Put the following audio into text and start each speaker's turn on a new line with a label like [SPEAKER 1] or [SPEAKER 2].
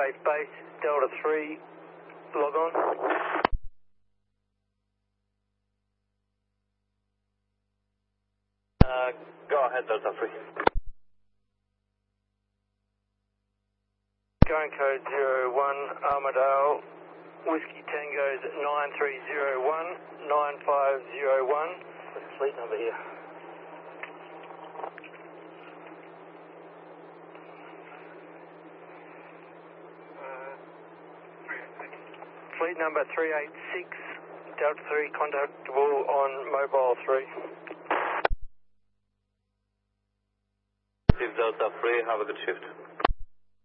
[SPEAKER 1] Faith Base, Delta 3, log on.
[SPEAKER 2] Go ahead, Delta 3.
[SPEAKER 1] Going code 01, Armadale, Whiskey Tango's 9301, 9501.
[SPEAKER 2] What's the fleet number here?
[SPEAKER 1] Fleet number 386, Delta 3 contactable on mobile 3.
[SPEAKER 2] Delta 3, have a good shift.